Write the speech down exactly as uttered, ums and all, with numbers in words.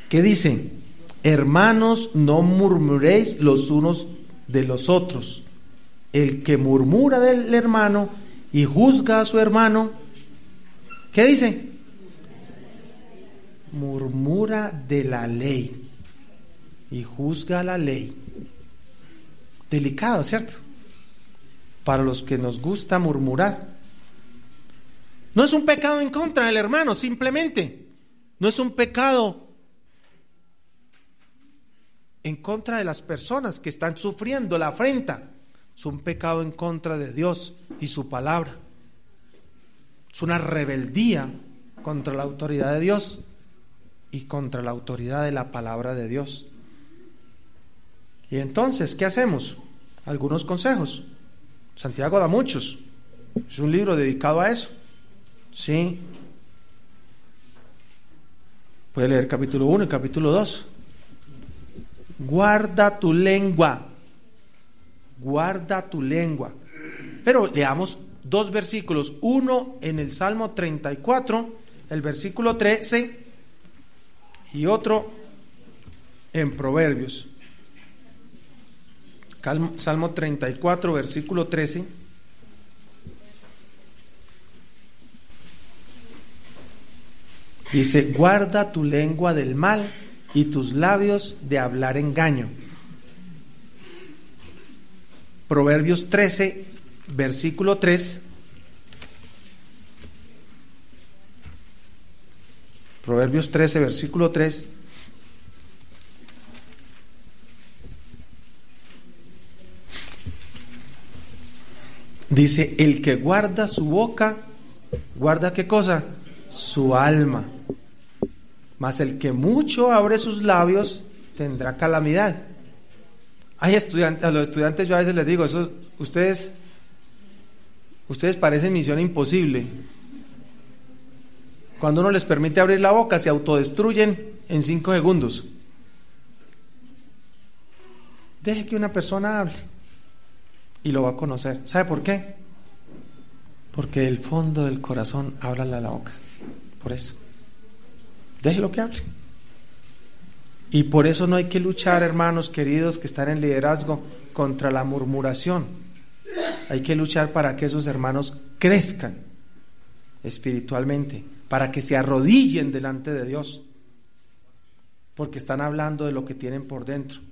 ¿Qué dice? Hermanos, no murmuréis los unos de los otros. El que murmura del hermano y juzga a su hermano, ¿qué dice? Murmura de la ley y juzga la ley. Delicado, ¿cierto? Para los que nos gusta murmurar. No es un pecado en contra del hermano, simplemente. No es un pecado en contra de las personas que están sufriendo la afrenta. Es un pecado en contra de Dios y su palabra. Es una rebeldía contra la autoridad de Dios y contra la autoridad de la palabra de Dios. Y entonces, ¿qué hacemos? Algunos consejos. Santiago da muchos. Es un libro dedicado a eso. Sí. Puede leer capítulo uno y capítulo dos. Guarda tu lengua. Guarda tu lengua. Pero leamos dos versículos. Uno en el Salmo treinta y cuatro, el versículo trece, y otro en Proverbios. Salmo treinta y cuatro, versículo trece. Dice: guarda tu lengua del mal y tus labios de hablar engaño. Proverbios trece, versículo tres. Proverbios trece, versículo tres. Dice: el que guarda su boca, ¿guarda qué cosa? Su alma. Mas el que mucho abre sus labios tendrá calamidad. Hay estudiantes, a los estudiantes yo a veces les digo, eso, ustedes, ustedes parecen misión imposible. Cuando uno les permite abrir la boca, se autodestruyen en cinco segundos. Deje que una persona hable y lo va a conocer. ¿Sabe por qué? Porque del fondo del corazón habla la boca. Por eso. Déjelo que hable. Y por eso no hay que luchar, hermanos queridos que están en liderazgo, contra la murmuración. Hay que luchar para que esos hermanos crezcan espiritualmente, para que se arrodillen delante de Dios, porque están hablando de lo que tienen por dentro.